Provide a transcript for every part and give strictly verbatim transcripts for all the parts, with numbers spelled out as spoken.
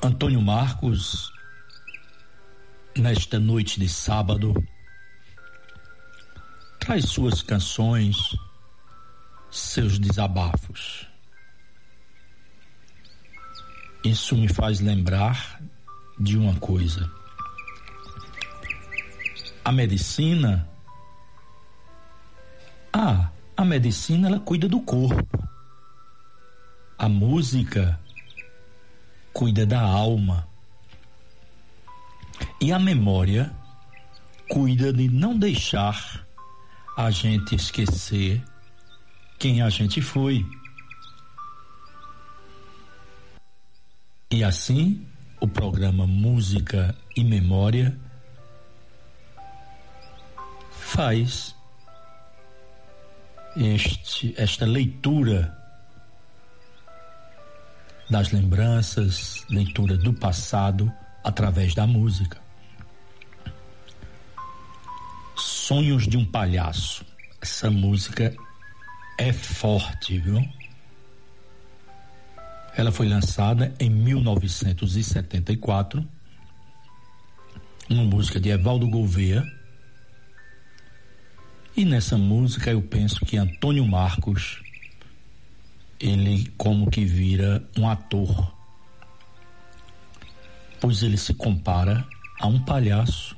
Antônio Marcos, nesta noite de sábado, traz suas canções, seus desabafos. Isso me faz lembrar de uma coisa. A medicina, ah, a medicina ela cuida do corpo. A música cuida da alma. E a memória cuida de não deixar a gente esquecer quem a gente foi. E assim, o programa Música e Memória faz este, esta leitura das lembranças, leitura do passado através da música. Sonhos de um Palhaço. Essa música é forte, viu? Ela foi lançada em mil novecentos e setenta e quatro, uma música de Evaldo Gouveia. E nessa música eu penso que Antônio Marcos, ele como que vira um ator, pois ele se compara a um palhaço.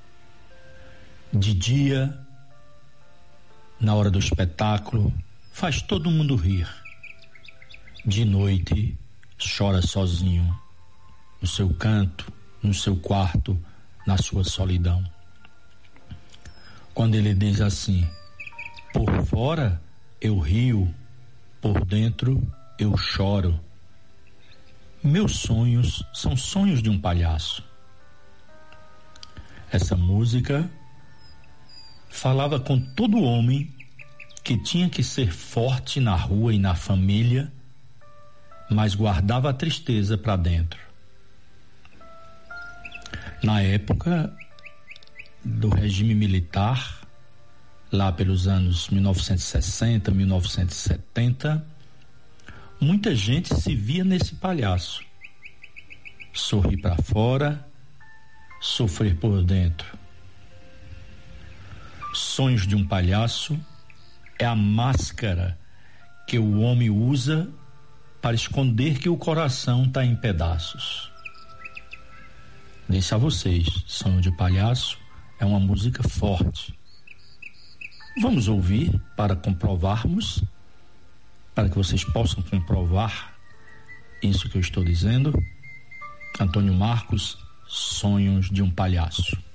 De dia, na hora do espetáculo, faz todo mundo rir. De noite, chora sozinho, no seu canto, no seu quarto, na sua solidão. Quando ele diz assim: por fora eu rio, por dentro eu choro. Meus sonhos são sonhos de um palhaço. Essa música falava com todo homem que tinha que ser forte na rua e na família, mas guardava a tristeza para dentro. Na época do regime militar, lá pelos anos mil novecentos e sessenta, mil novecentos e setenta, muita gente se via nesse palhaço. Sorrir para fora, sofrer por dentro. Sonhos de um Palhaço é a máscara que o homem usa para esconder que o coração está em pedaços. Disse a vocês, Sonho de Palhaço é uma música forte. Vamos ouvir para comprovarmos, para que vocês possam comprovar isso que eu estou dizendo. Antônio Marcos, Sonhos de um Palhaço.